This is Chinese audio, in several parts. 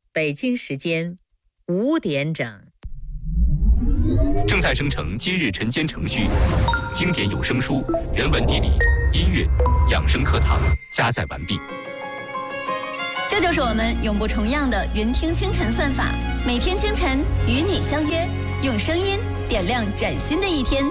北京时间5点整。 正在生成今日晨间程序，经典有声书、人文地理、音乐、养生课堂加载完毕。 这就是我们永不重样的云听清晨算法，每天清晨与你相约，用声音点亮崭新的一天。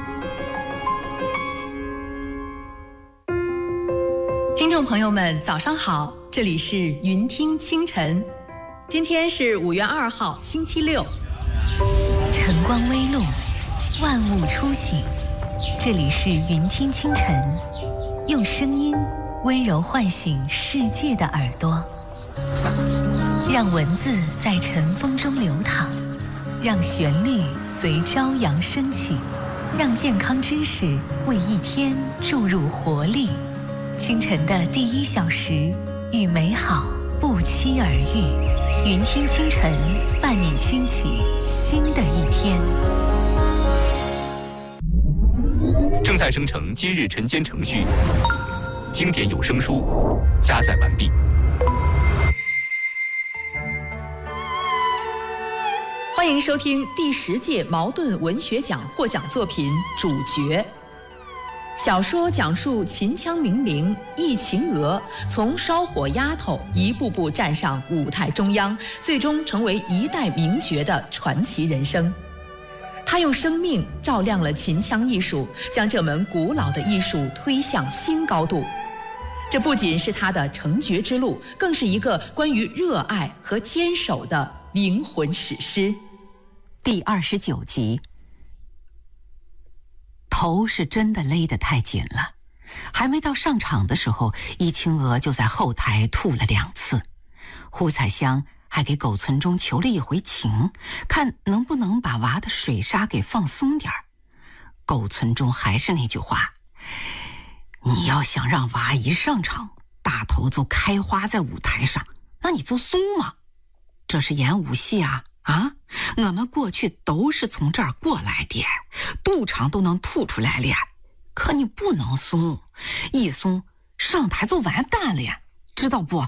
听众朋友们，早上好，这里是云听清晨。今天是5月2号，星期六。 晨光微露，万物初醒。这里是云听清晨，用声音温柔唤醒世界的耳朵，让文字在晨风中流淌，让旋律随朝阳升起，让健康知识为一天注入活力。清晨的第1小时，与美好不期而遇。云听清晨，伴你轻启新的一天。 正在生成今日晨间程序，经典有声书加载完毕。 欢迎收听第10届茅盾文学奖获奖作品《主角》。小说讲述秦腔名伶易秦娥从烧火丫头一步步站上舞台中央，最终成为一代名角的传奇人生。她用生命照亮了秦腔艺术，将这门古老的艺术推向新高度。这不仅是她的成角之路，更是一个关于热爱和坚守的灵魂史诗。 第29集。头是真的勒得太紧了，还没到上场的时候，易清娥就在后台吐了2次。胡彩香还给狗存中求了一回情，看能不能把娃的水沙给放松点儿。狗存中还是那句话，你要想让娃一上场大头就开花在舞台上，那你就松嘛，这是演武戏啊，我们过去都是从这儿过来的，肚肠都能吐出来了，可你不能松，一松上台就完蛋了，知道不？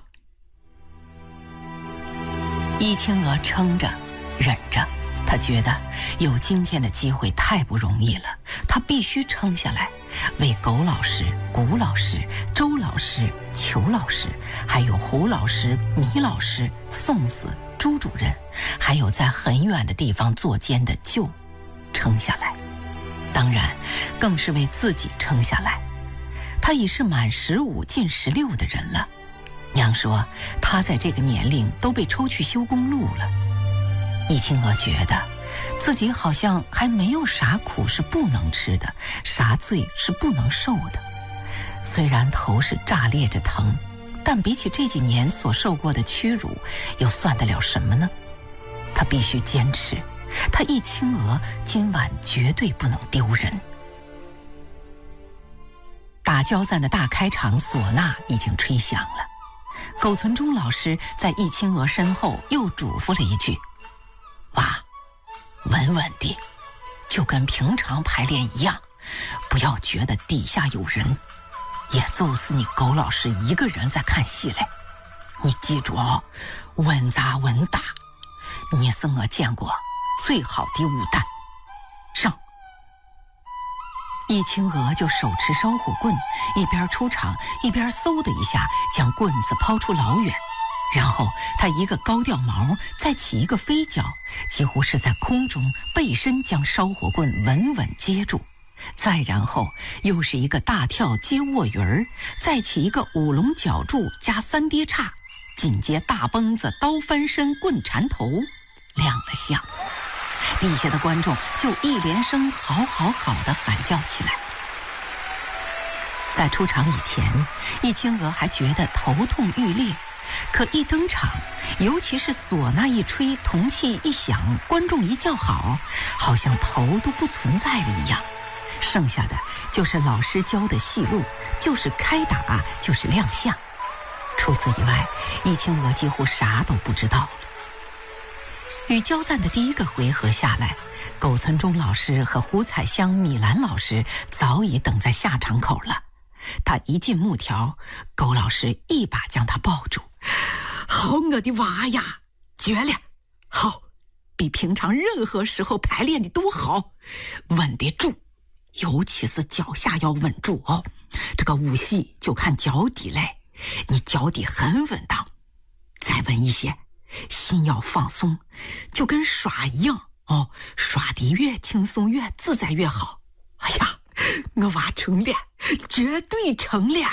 易清娥撑着忍着，她觉得有今天的机会太不容易了，她必须撑下来，为狗老师、谷老师、周老师、裘老师，还有胡老师、米老师、宋子、朱主任，还有在很远的地方作监的舅撑下来，当然更是为自己撑下来。他已是满15进16的人了，娘说他在这个年龄都被抽去修公路了。易清娥觉得自己好像还没有啥苦是不能吃的，啥罪是不能受的。虽然头是炸裂着疼，但比起这几年所受过的屈辱，又算得了什么呢？他必须坚持，他易清娥今晚绝对不能丢人。打交赞的大开场唢呐已经吹响了，苟存中老师在易清娥身后又嘱咐了一句：娃，稳稳地，就跟平常排练一样，不要觉得底下有人，也就是你苟老师一个人在看戏嘞。你记住哦，稳扎稳打，你是我见过最好的武旦。上！易清娥就手持烧火棍，一边出场一边嗖的一下将棍子抛出老远，然后他一个高吊毛，再起一个飞脚，几乎是在空中背身将烧火棍稳稳接住，再然后又是一个大跳接卧云儿，再起一个5龙脚柱加3跌叉，紧接大崩子刀翻身棍缠头，亮了相。底下的观众就一连声好好好的喊叫起来。在出场以前，易清娥还觉得头痛欲裂，可一登场，尤其是唢呐一吹，铜器一响，观众一叫好，好像头都不存在了一样。剩下的就是老师教的戏路，就是开打，就是亮相。除此以外，易清娥几乎啥都不知道了。与交赞的第1个回合下来，苟存中老师和胡彩香、米兰老师早已等在下场口了。他一进幕条，苟老师一把将他抱住：好我的娃呀， 绝了，好，比平常任何时候排练的都好，稳得住，尤其是脚下要稳住哦。这个武戏就看脚底来，你脚底很稳当，再稳一些，心要放松，就跟耍一样哦，耍得越轻松越自在越好。哎呀，我娃成了，绝对成了。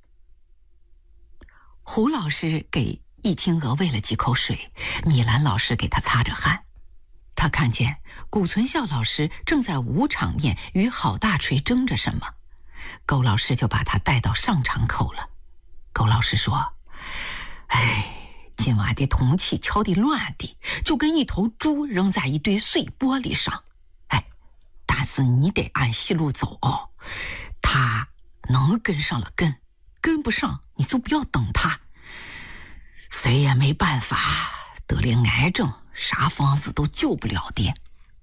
胡老师给易清娥喂了几口水，米兰老师给他擦着汗。他看见谷存孝老师正在舞场面与郝大锤争着什么，勾老师就把他带到上场口了。勾老师说：“哎，今晚的铜器敲得乱的，就跟一头猪扔在一堆碎玻璃上。哎，但是你得按戏路走哦，他能跟上了跟不上你就不要等他。谁也没办法，得了癌症，啥方子都救不了的。”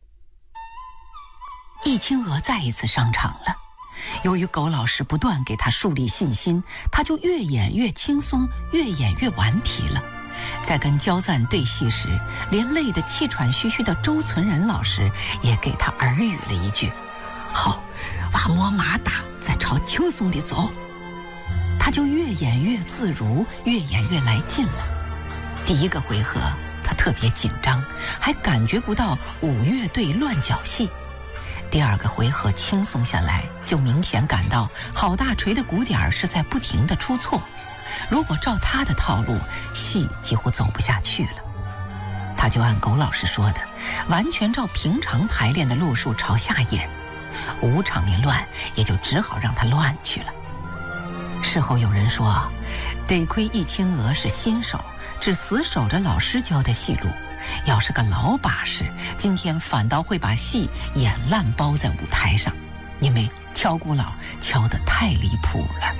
易清娥再一次上场了，由于狗老师不断给他树立信心，他就越演越轻松，越演越顽皮了。在跟焦赞对戏时，连累得气喘吁吁的周存仁老师也给他耳语了一句：“好，把摸马打，再朝轻松的走。”他就越演越自如，越演越来劲了。第一个回合他特别紧张，还感觉不到五乐队乱搅戏。第二个回合轻松下来，就明显感到郝大锤的鼓点是在不停地出错。如果照他的套路，戏几乎走不下去了。他就按狗老师说的，完全照平常排练的路数朝下演，舞场面乱，也就只好让他乱去了。事后有人说，得亏易清娥是新手，只死守着老师教的戏路，要是个老把式，今天反倒会把戏演烂包在舞台上，因为敲鼓佬敲得太离谱了。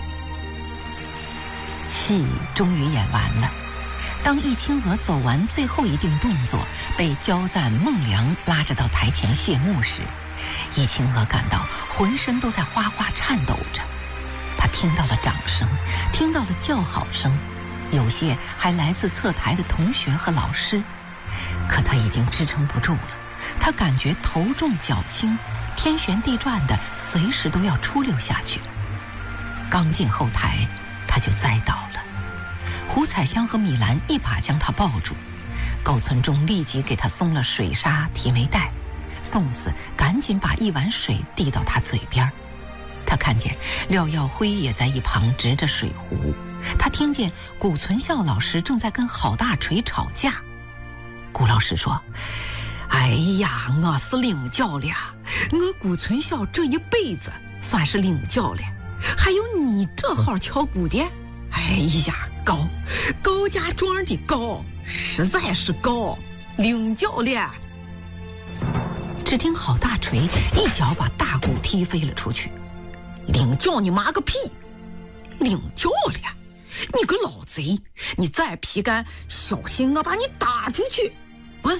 戏终于演完了，当易清娥走完最后一定动作，被焦赞、孟良拉着到台前谢幕时，易清娥感到浑身都在哗哗颤抖着。他听到了掌声，听到了叫好声，有些还来自侧台的同学和老师。可他已经支撑不住了，他感觉头重脚轻，天旋地转的，随时都要出溜下去。刚进后台，他就栽倒了。胡彩香和米兰一把将他抱住，苟存忠立即给他松了水纱提眉带，宋四赶紧把一碗水递到他嘴边。他看见廖耀辉也在一旁执着水壶，他听见谷存孝老师正在跟郝大锤吵架。谷老师说：“哎呀，我是领教了，我谷存孝这一辈子算是领教了，还有你这号敲鼓的，哎呀，高家庄的高，实在是高，领教了。”只听郝大锤一脚把大鼓踢飞了出去。领教你妈个屁！领教了，你个老贼！你再皮干，小心我把你打出去！滚！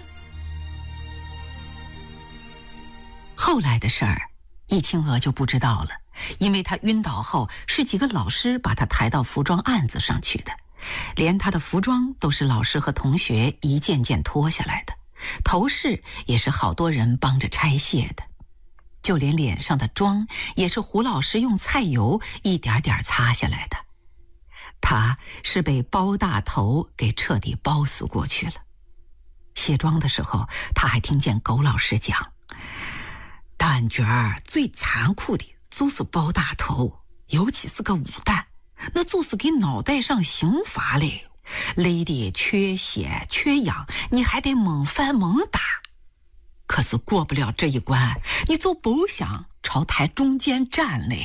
后来的事儿，易清娥就不知道了，因为她晕倒后是几个老师把她抬到服装案子上去的，连她的服装都是老师和同学一件件脱下来的，头饰也是好多人帮着拆卸的。就连脸上的妆也是胡老师用菜油一点点擦下来的。他是被包大头给彻底包死过去了。卸妆的时候，他还听见苟老师讲，旦角儿最残酷的就是包大头，尤其是个武旦，那就是给脑袋上刑罚嘞，累得缺血缺氧，你还得猛翻猛打。可是过不了这一关，你就不想朝台中间站嘞。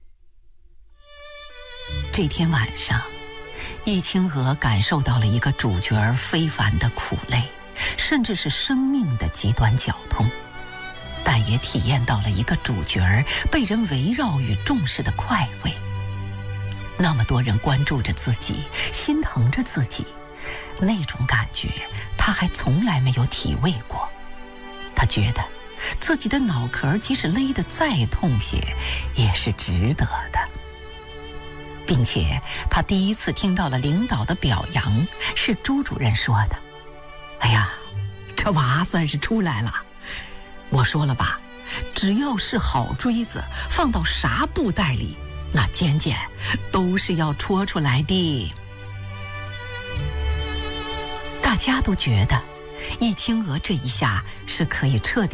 这天晚上，易清娥感受到了一个主角非凡的苦累，甚至是生命的极端绞痛，但也体验到了一个主角被人围绕与重视的快慰。那么多人关注着自己，心疼着自己，那种感觉他还从来没有体味过。他觉得自己的脑壳即使勒得再痛些，也是值得的。并且他第一次听到了领导的表扬，是朱主任说的：“ 哎呀，这娃算是出来了。我说了吧，只要是好锥子，放到啥布袋里，那尖尖都是要戳出来的。大家都觉得易清娥这一下是可以彻底